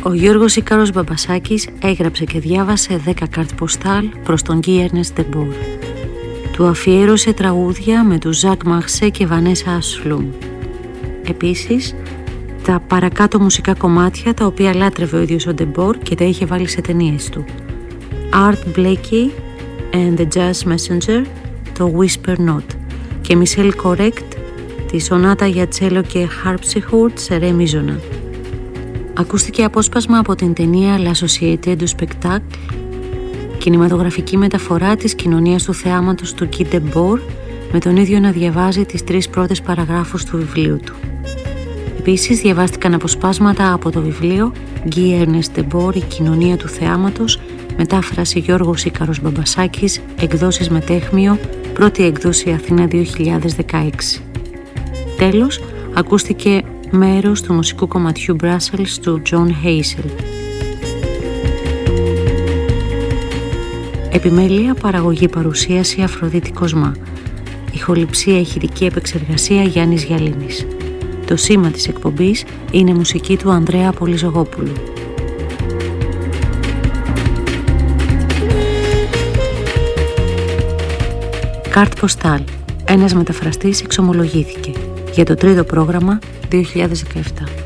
Ο Γιώργος Ίκαρος Μπαμπασάκης έγραψε και διάβασε 10 καρτ ποστάλ προς τον Guy Ernest Debord. Του αφιέρωσε τραγούδια με τους Ζακ Μαρσέ και Βανέσα Ασλούμ. Επίσης, τα παρακάτω μουσικά κομμάτια τα οποία λάτρευε ο ίδιος ο Debord και τα είχε βάλει σε ταινίες του. Art Blakey and the Jazz Messenger, το Whisper Note, και Michel Correct, τη σονάτα για τσέλο και harpsichord σε ρε μίζωνα. Ακούστηκε απόσπασμα από την ταινία La Société du Spectacle, κινηματογραφική μεταφορά της κοινωνίας του θεάματος του Guy Debord, με τον ίδιο να διαβάζει τις 3 πρώτες παραγράφους του βιβλίου του. Επίσης διαβάστηκαν αποσπάσματα από το βιβλίο Guy Ernest Debord, η κοινωνία του θεάματος, μετάφραση Γιώργος Ίκαρος Μπαμπασάκης, εκδόσεις Μετέχμιο, πρώτη εκδόση Αθήνα 2016. Τέλος, ακούστηκε μέρος του μουσικού κομματιού Brussels του John Hazel. Επιμέλεια, παραγωγή, παρουσίαση Αφροδίτη Κοσμά. Ηχοληψία, ηχητική επεξεργασία Γιάννης Γιαλίνης. Το σήμα της εκπομπής είναι μουσική του Ανδρέα Πολυζογόπουλου. Καρτ ποστάλ. Ένας μεταφραστής εξομολογήθηκε για το 3ο πρόγραμμα 2017.